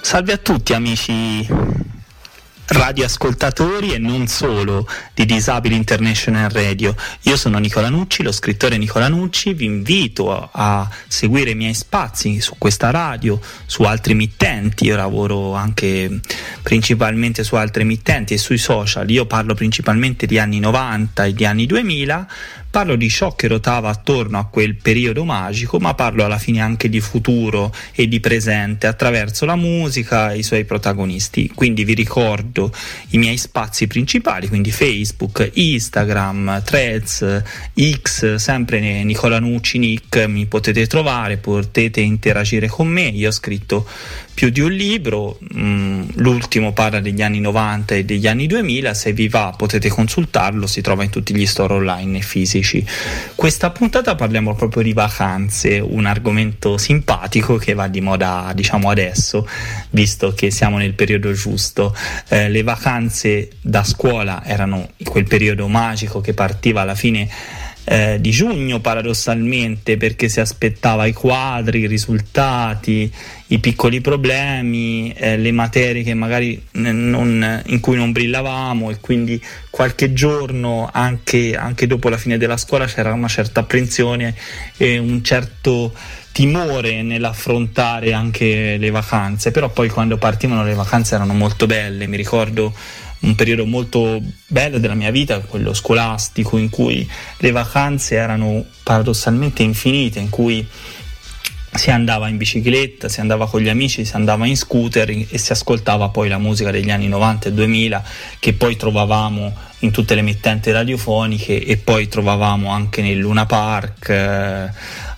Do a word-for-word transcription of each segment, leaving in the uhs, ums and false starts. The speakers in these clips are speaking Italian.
Salve a tutti amici radioascoltatori e non solo di Disabili International Radio. Io sono Nicola Nucci, lo scrittore Nicola Nucci. Vi invito a, a seguire i miei spazi su questa radio, su altri emittenti. Io lavoro anche principalmente su altri emittenti e sui social. Io parlo principalmente di anni novanta e di anni duemila. Parlo di ciò che ruotava attorno a quel periodo magico, ma parlo alla fine anche di futuro e di presente attraverso la musica e i suoi protagonisti. Quindi vi ricordo i miei spazi principali, quindi Facebook, Instagram, Threads, X, sempre Nicola Nucci, Nick, mi potete trovare, potete interagire con me. Io ho scritto più di un libro, mh, l'ultimo parla degli anni novanta e degli anni duemila, se vi va potete consultarlo, si trova in tutti gli store online e fisici. Questa puntata parliamo proprio di vacanze, un argomento simpatico che va di moda, diciamo, adesso, visto che siamo nel periodo giusto. Eh, le vacanze da scuola erano quel periodo magico che partiva alla fine Eh, di giugno, paradossalmente, perché si aspettava i quadri, i risultati, i piccoli problemi, eh, le materie che magari non, in cui non brillavamo, e quindi qualche giorno anche, anche dopo la fine della scuola c'era una certa apprensione e un certo timore nell'affrontare anche le vacanze. Però poi quando partivano le vacanze erano molto belle. Mi ricordo un periodo molto bello della mia vita, quello scolastico, in cui le vacanze erano paradossalmente infinite, in cui si andava in bicicletta, si andava con gli amici, si andava in scooter e si ascoltava poi la musica degli anni novanta e duemila, che poi trovavamo in tutte le emittenti radiofoniche e poi trovavamo anche nel Luna Park, eh,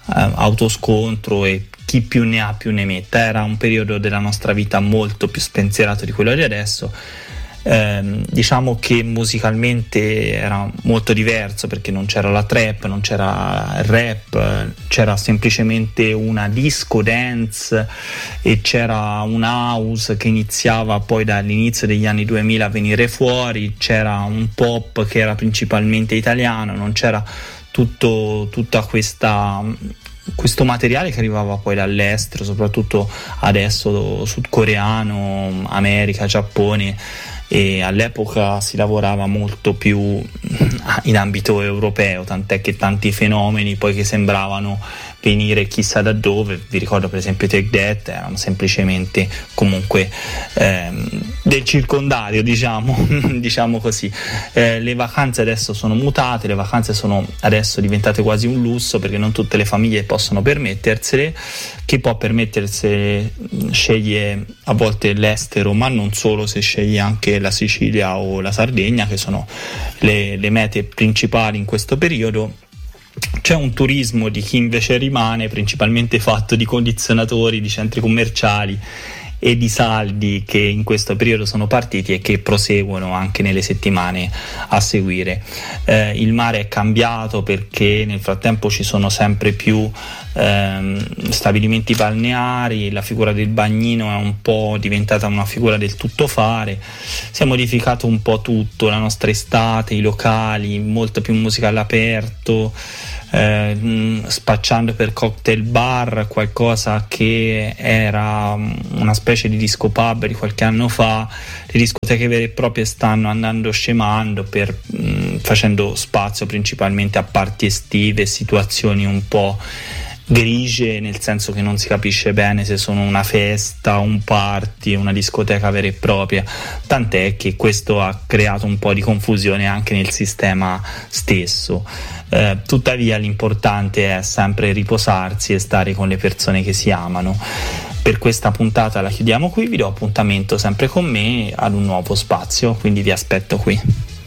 Autoscontro e chi più ne ha più ne metta. Era un periodo della nostra vita molto più spensierato di quello di adesso. Eh, diciamo che musicalmente era molto diverso, perché non c'era la trap, non c'era il rap, c'era semplicemente una disco dance e c'era un house che iniziava poi dall'inizio degli anni duemila a venire fuori, c'era un pop che era principalmente italiano, non c'era tutto, tutta questa questo materiale che arrivava poi dall'estero, soprattutto adesso sudcoreano, America, Giappone, e all'epoca si lavorava molto più in ambito europeo, tant'è che tanti fenomeni poi che sembravano venire chissà da dove, vi ricordo per esempio Take That, erano semplicemente comunque ehm, del circondario, diciamo diciamo così. Eh, le vacanze adesso sono mutate, le vacanze sono adesso diventate quasi un lusso, perché non tutte le famiglie possono permettersele. Chi può permettersele sceglie a volte l'estero, ma non solo, se sceglie anche la Sicilia o la Sardegna, che sono le, le mete principali in questo periodo. C'è un turismo di chi invece rimane, principalmente fatto di condizionatori, di centri commerciali e di saldi che in questo periodo sono partiti e che proseguono anche nelle settimane a seguire. Eh, il mare è cambiato perché nel frattempo ci sono sempre più ehm, stabilimenti balneari, la figura del bagnino è un po' diventata una figura del tuttofare, si è modificato un po' tutto, la nostra estate, i locali, molto più musica all'aperto, Eh, spacciando per cocktail bar qualcosa che era una specie di disco pub di qualche anno fa. Le discoteche vere e proprie stanno andando scemando, per, mh, facendo spazio principalmente a party estive, situazioni un po' grigie, nel senso che non si capisce bene se sono una festa, un party, una discoteca vera e propria, tant'è che questo ha creato un po' di confusione anche nel sistema stesso. Eh, tuttavia l'importante è sempre riposarsi e stare con le persone che si amano. Per questa puntata la chiudiamo qui, vi do appuntamento sempre con me ad un nuovo spazio, quindi vi aspetto qui.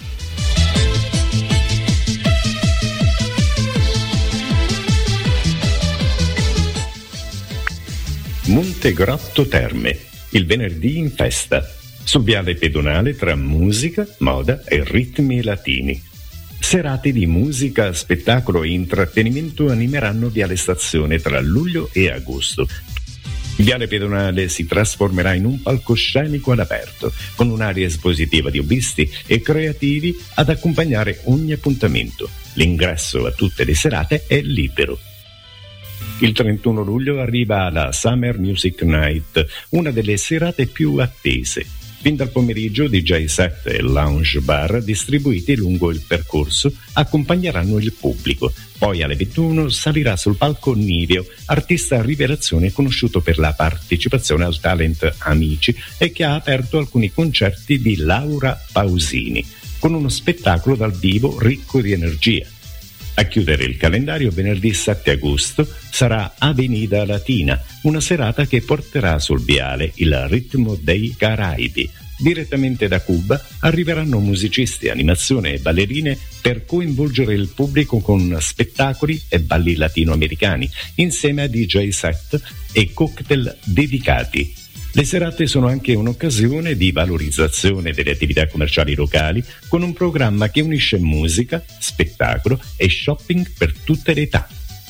Montegrotto Terme, il venerdì in festa, su viale pedonale tra musica, moda e ritmi latini. Serate di musica, spettacolo e intrattenimento animeranno Viale Stazione tra luglio e agosto. Il viale pedonale si trasformerà in un palcoscenico all'aperto, con un'area espositiva di hobbisti e creativi ad accompagnare ogni appuntamento. L'ingresso a tutte le serate è libero. Il trentuno luglio arriva la Summer Music Night, una delle serate più attese. Fin dal pomeriggio D J set e lounge bar distribuiti lungo il percorso accompagneranno il pubblico. Poi alle ventuno salirà sul palco Nivio, artista rivelazione conosciuto per la partecipazione al talent Amici e che ha aperto alcuni concerti di Laura Pausini, con uno spettacolo dal vivo ricco di energia. A chiudere il calendario venerdì sette agosto sarà Avenida Latina, una serata che porterà sul viale il ritmo dei Caraibi. Direttamente da Cuba arriveranno musicisti, animazione e ballerine per coinvolgere il pubblico con spettacoli e balli latinoamericani, insieme a D J set e cocktail dedicati. Le serate sono anche un'occasione di valorizzazione delle attività commerciali locali, con un programma che unisce musica, spettacolo e shopping per tutte le età.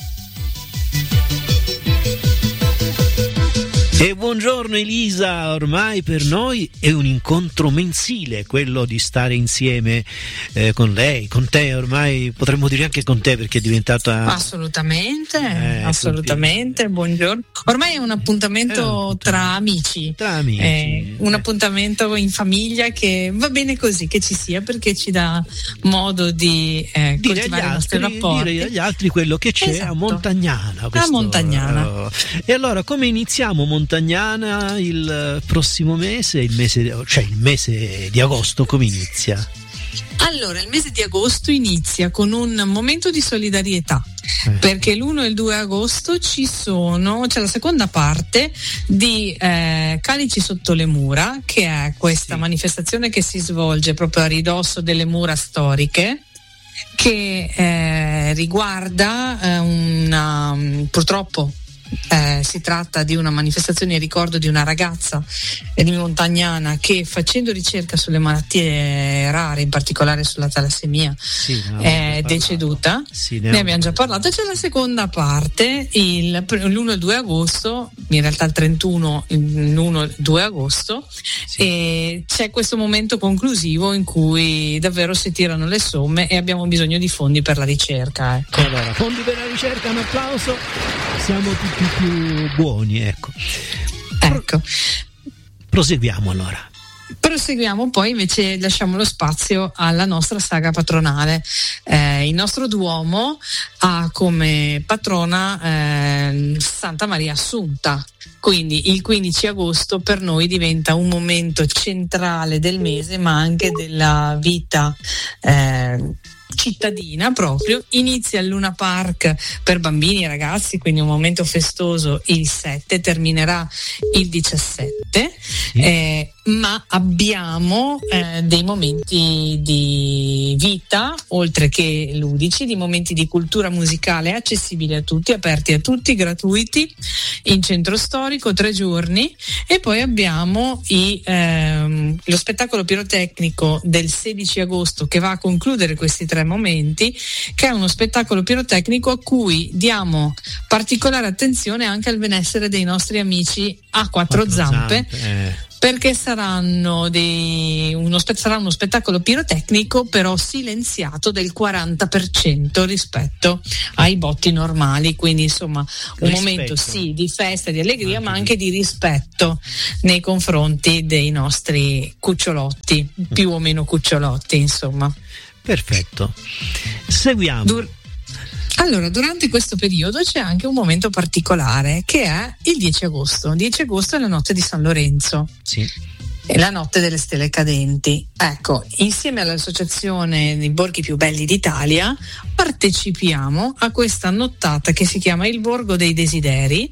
E buongiorno Elisa, ormai per noi è un incontro mensile quello di stare insieme eh, con lei, con te, ormai potremmo dire anche con te perché è diventata... Assolutamente, eh, assolutamente, buongiorno. Ormai è un appuntamento, è un appuntamento tra amici, tra amici. Eh, un appuntamento in famiglia che va bene così, che ci sia, perché ci dà modo di eh, dire coltivare agli i nostri altri, rapporti. Dire agli altri quello che c'è. Esatto. A Montagnana. Questo, a Montagnana. Uh, e allora come iniziamo Montagnana? Montagnana il prossimo mese, il mese, cioè il mese di agosto come inizia? Allora, il mese di agosto inizia con un momento di solidarietà, eh. perché l'uno e il due agosto ci sono, c'è la seconda parte di eh, Calici sotto le mura, che è questa sì. manifestazione che si svolge proprio a ridosso delle mura storiche, che eh, riguarda eh, una, purtroppo Eh, si tratta di una manifestazione in ricordo di una ragazza eh, di Montagnana che, facendo ricerca sulle malattie rare, in particolare sulla talassemia, sì, è deceduta. Sì, ne, ne abbiamo già parlato. C'è la seconda parte il, l'uno e il due agosto, in realtà il trentuno, l'uno e il due agosto, sì. e c'è questo momento conclusivo in cui davvero si tirano le somme e abbiamo bisogno di fondi per la ricerca. Ecco. Allora, fondi per la ricerca, un applauso. Siamo tutti più buoni, ecco. Ecco. Proseguiamo allora. Proseguiamo, poi invece lasciamo lo spazio alla nostra saga patronale. Eh, il nostro Duomo ha come patrona eh, Santa Maria Assunta, quindi il quindici agosto per noi diventa un momento centrale del mese, ma anche della vita eh, cittadina proprio. Inizia il Luna Park per bambini e ragazzi, quindi un momento festoso il sette, terminerà il diciassette, sì. eh, ma abbiamo eh, dei momenti di vita, oltre che ludici, di momenti di cultura musicale accessibili a tutti, aperti a tutti, gratuiti, in centro storico, tre giorni, e poi abbiamo i, ehm, lo spettacolo pirotecnico del sedici agosto che va a concludere questi tre momenti, che è uno spettacolo pirotecnico a cui diamo particolare attenzione anche al benessere dei nostri amici a quattro, quattro zampe, zampe eh. perché saranno dei, uno, sarà uno spettacolo pirotecnico però silenziato del quaranta per cento rispetto ai botti normali, quindi insomma un rispetto. Momento sì di festa, di allegria, anche ma anche di rispetto nei confronti dei nostri cucciolotti, più o meno cucciolotti, insomma. Perfetto, seguiamo. Dur- Allora, durante questo periodo c'è anche un momento particolare che è il dieci agosto. dieci agosto è la notte di San Lorenzo. Sì. È la notte delle stelle cadenti. Ecco, insieme all'associazione dei borghi più belli d'Italia partecipiamo a questa nottata che si chiama il Borgo dei Desideri,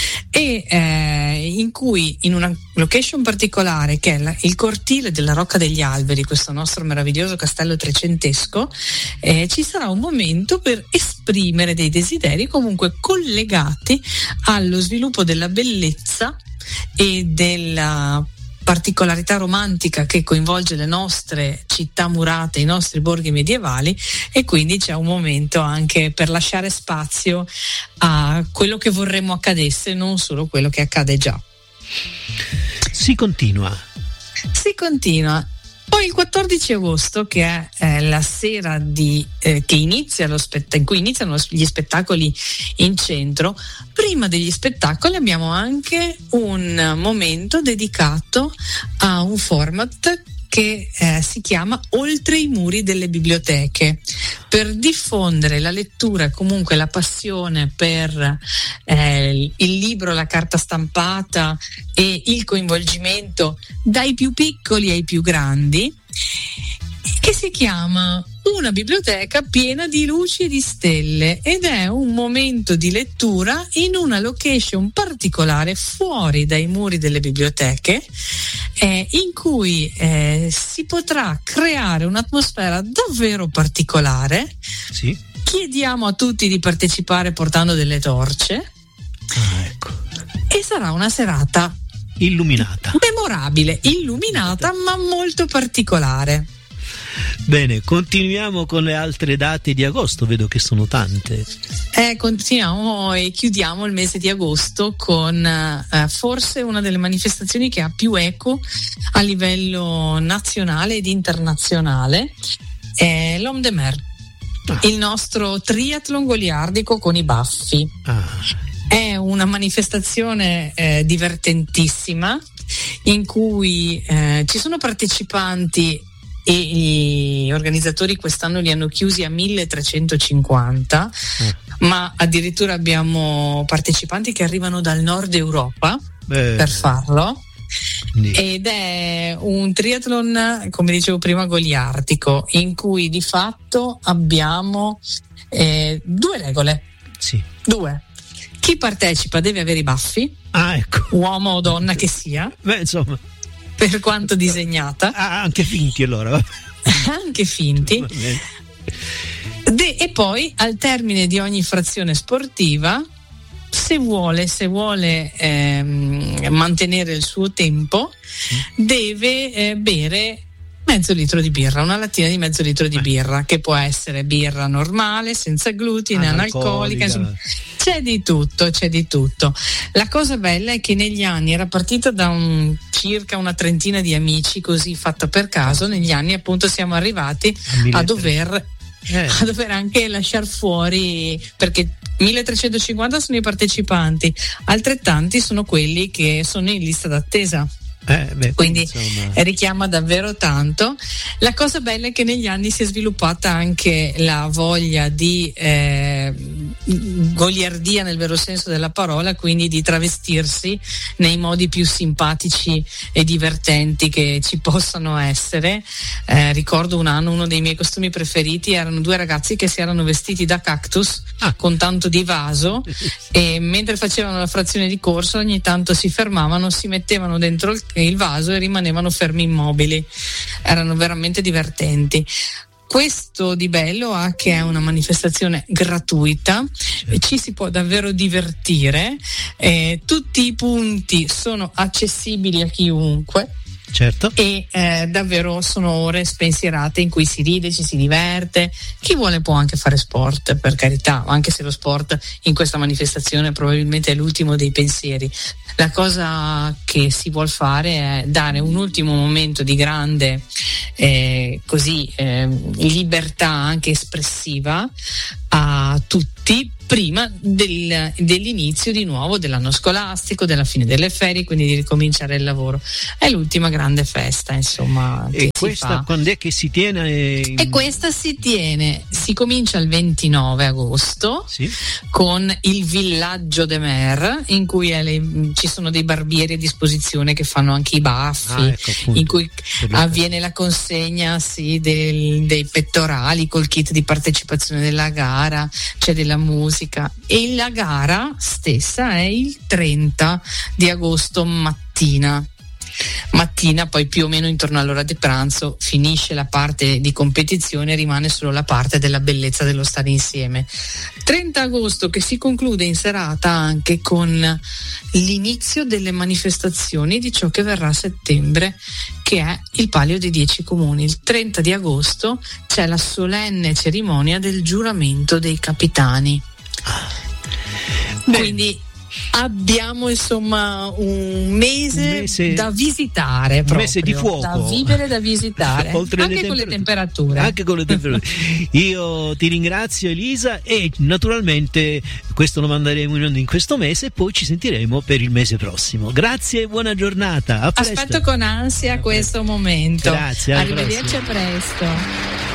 e eh, in cui in una location particolare che è la, il cortile della Rocca degli Alberi, questo nostro meraviglioso castello trecentesco, eh, ci sarà un momento per esprimere dei desideri comunque collegati allo sviluppo della bellezza e della particolarità romantica che coinvolge le nostre città murate, i nostri borghi medievali, e quindi c'è un momento anche per lasciare spazio a quello che vorremmo accadesse, non solo quello che accade già. Si continua. Si continua. Poi il quattordici agosto, che è eh, la sera di, eh, che inizia lo spett- in cui iniziano gli spettacoli in centro, prima degli spettacoli abbiamo anche un momento dedicato a un format che eh, si chiama Oltre i muri delle biblioteche, per diffondere la lettura e comunque la passione per eh, il libro, la carta stampata e il coinvolgimento dai più piccoli ai più grandi, che si chiama Una biblioteca piena di luci e di stelle, ed è un momento di lettura in una location particolare fuori dai muri delle biblioteche, eh, in cui eh, si potrà creare un'atmosfera davvero particolare. Sì. Chiediamo a tutti di partecipare portando delle torce. Ah, ecco. E sarà una serata illuminata, memorabile, illuminata, ma molto particolare. Bene, continuiamo con le altre date di agosto, vedo che sono tante. Eh, continuiamo e chiudiamo il mese di agosto con eh, forse una delle manifestazioni che ha più eco a livello nazionale ed internazionale, è l'Homme de Mer, ah. il nostro triathlon goliardico con i baffi. Ah. È una manifestazione eh, divertentissima in cui eh, ci sono partecipanti e gli organizzatori quest'anno li hanno chiusi a milletrecentocinquanta, mm. ma addirittura abbiamo partecipanti che arrivano dal nord Europa Beh. per farlo. Sì. Ed è un triathlon, come dicevo prima, goliardico, in cui di fatto abbiamo eh, due regole. Sì. Due. Chi partecipa deve avere i baffi, ah, ecco. uomo o donna che sia. Beh, insomma, per quanto disegnata. Ah, anche finti allora. Anche finti. De, e poi al termine di ogni frazione sportiva, se vuole, se vuole ehm, mantenere il suo tempo, mm. deve eh, bere mezzo litro di birra, una lattina di mezzo litro di birra, che può essere birra normale, senza glutine, analcolica, insomma, c'è di tutto, c'è di tutto. La cosa bella è che negli anni era partita da un, circa una trentina di amici, così fatta per caso, negli anni appunto siamo arrivati a, a dover eh. a dover anche lasciar fuori, perché milletrecentocinquanta sono i partecipanti, altrettanti sono quelli che sono in lista d'attesa. Eh, beh, quindi insomma, richiama davvero tanto. La cosa bella è che negli anni si è sviluppata anche la voglia di eh, goliardia nel vero senso della parola, quindi di travestirsi nei modi più simpatici e divertenti che ci possano essere. Eh, ricordo un anno uno dei miei costumi preferiti erano due ragazzi che si erano vestiti da cactus ah. con tanto di vaso e mentre facevano la frazione di corsa ogni tanto si fermavano, si mettevano dentro il il vaso e rimanevano fermi immobili. Erano veramente divertenti. Questo di bello ha che è una manifestazione gratuita, certo. e ci si può davvero divertire, eh, tutti i punti sono accessibili a chiunque. Certo. E eh, davvero sono ore spensierate in cui si ride, ci si diverte. Chi vuole può anche fare sport, per carità, anche se lo sport in questa manifestazione probabilmente è l'ultimo dei pensieri. La cosa che si vuol fare è dare un ultimo momento di grande eh, così eh, libertà anche espressiva a tutti prima del, dell'inizio di nuovo dell'anno scolastico, della fine delle ferie, quindi di ricominciare il lavoro. È l'ultima grande festa, insomma. E questa quando è che si tiene? In... E questa si tiene, si comincia il ventinove agosto, sì. con il Villaggio de Mer, in cui è le, ci sono dei barbieri a disposizione che fanno anche i baffi, ah, ecco, appunto, in cui avviene la consegna sì, del, dei pettorali col kit di partecipazione della gara, c'è della musica. E la gara stessa è il trenta di agosto mattina. Mattina, poi più o meno intorno all'ora di pranzo finisce la parte di competizione, rimane solo la parte della bellezza dello stare insieme. trenta agosto che si conclude in serata anche con l'inizio delle manifestazioni di ciò che verrà a settembre, che è il Palio dei Dieci Comuni. Il trenta di agosto c'è la solenne cerimonia del giuramento dei capitani. Beh. Quindi Abbiamo insomma un mese, un mese da visitare, proprio, un mese di fuoco, da vivere, da visitare, oltre anche le con temperature. le temperature. Anche con le temperature. Io ti ringrazio Elisa e naturalmente questo lo manderemo in onda in questo mese e poi ci sentiremo per il mese prossimo. Grazie e buona giornata. A presto. Aspetto con ansia questo momento. Grazie. Arrivederci, a presto.